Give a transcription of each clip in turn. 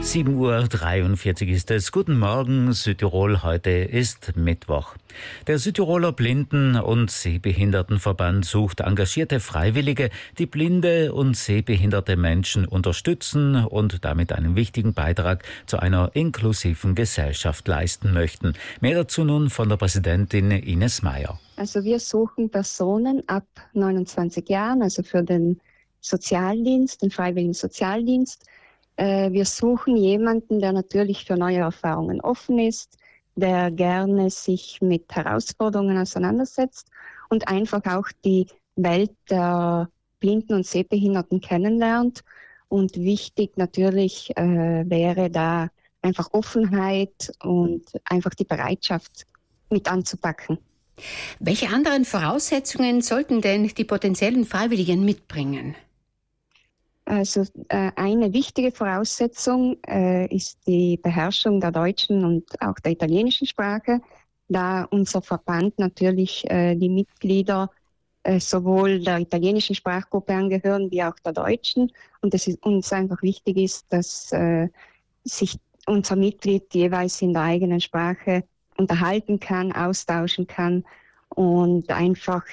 7:43 Uhr ist es. Guten Morgen, Südtirol. Heute ist Mittwoch. Der Südtiroler Blinden- und Sehbehindertenverband sucht engagierte Freiwillige, die blinde und sehbehinderte Menschen unterstützen und damit einen wichtigen Beitrag zu einer inklusiven Gesellschaft leisten möchten. Mehr dazu nun von der Präsidentin Ines Meyer. Also wir suchen Personen ab 29 Jahren, also für den Sozialdienst, den freiwilligen Sozialdienst. Wir suchen jemanden, der natürlich für neue Erfahrungen offen ist, der gerne sich mit Herausforderungen auseinandersetzt und einfach auch die Welt der Blinden und Sehbehinderten kennenlernt. Und wichtig natürlich wäre da einfach Offenheit und einfach die Bereitschaft mit anzupacken. Welche anderen Voraussetzungen sollten denn die potenziellen Freiwilligen mitbringen? Also eine wichtige Voraussetzung ist die Beherrschung der deutschen und auch der italienischen Sprache, da unser Verband natürlich die Mitglieder sowohl der italienischen Sprachgruppe angehören wie auch der deutschen. Und es ist uns einfach wichtig ist, dass sich unser Mitglied jeweils in der eigenen Sprache unterhalten kann, austauschen kann und einfach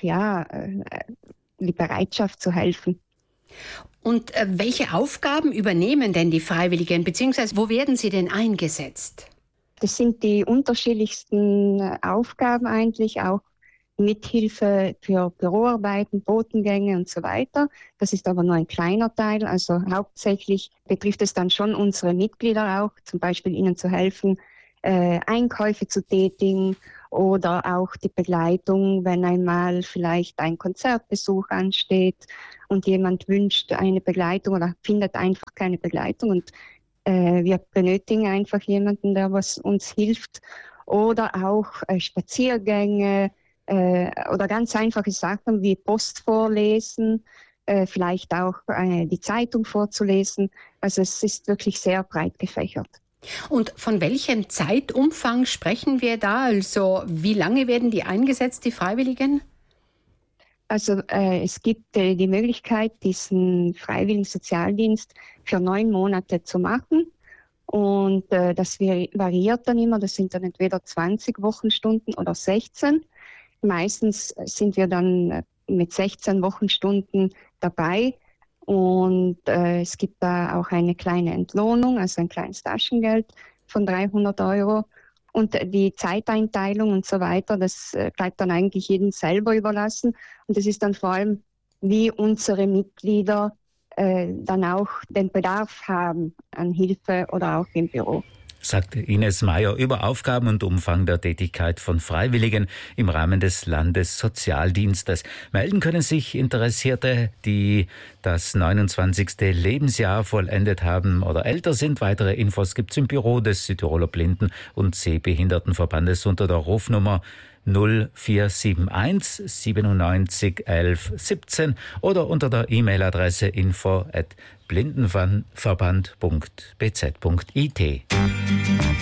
die Bereitschaft zu helfen. Und welche Aufgaben übernehmen denn die Freiwilligen, beziehungsweise wo werden sie denn eingesetzt? Das sind die unterschiedlichsten Aufgaben eigentlich, auch Mithilfe für Büroarbeiten, Botengänge und so weiter. Das ist aber nur ein kleiner Teil. Also hauptsächlich betrifft es dann schon unsere Mitglieder auch, zum Beispiel ihnen zu helfen, Einkäufe zu tätigen oder auch die Begleitung, wenn einmal vielleicht ein Konzertbesuch ansteht und jemand wünscht eine Begleitung oder findet einfach keine Begleitung und wir benötigen einfach jemanden, der uns hilft, oder auch Spaziergänge oder ganz einfache Sachen wie Post vorlesen, vielleicht auch die Zeitung vorzulesen. Also es ist wirklich sehr breit gefächert. Und von welchem Zeitumfang sprechen wir da? Also wie lange werden die eingesetzt, die Freiwilligen? Also es gibt die Möglichkeit, diesen freiwilligen Sozialdienst für 9 Monate zu machen. Und das variiert dann immer. Das sind dann entweder 20 Wochenstunden oder 16. Meistens sind wir dann mit 16 Wochenstunden dabei. Und es gibt da auch eine kleine Entlohnung, also ein kleines Taschengeld von 300 €. Und die Zeiteinteilung und so weiter, das bleibt dann eigentlich jedem selber überlassen. Und es ist dann vor allem, wie unsere Mitglieder dann auch den Bedarf haben an Hilfe oder auch im Büro. Sagt Ines Meyer über Aufgaben und Umfang der Tätigkeit von Freiwilligen im Rahmen des Landessozialdienstes. Melden können sich Interessierte, die das 29. Lebensjahr vollendet haben oder älter sind. Weitere Infos gibt es im Büro des Südtiroler Blinden- und Sehbehindertenverbandes unter der Rufnummer 0471 97 11 17 oder unter der E-Mail-Adresse info@blindenverband.bz.it.